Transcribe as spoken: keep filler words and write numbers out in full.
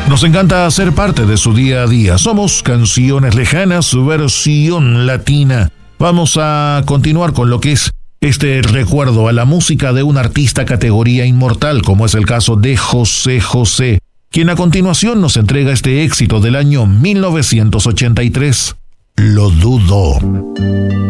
Nos encanta ser parte de su día a día. Somos Canciones Lejanas, su versión latina. Vamos a continuar con lo que es este recuerdo a la música de un artista categoría inmortal, como es el caso de José José, quien a continuación nos entrega este éxito del año mil novecientos ochenta y tres, Lo dudo.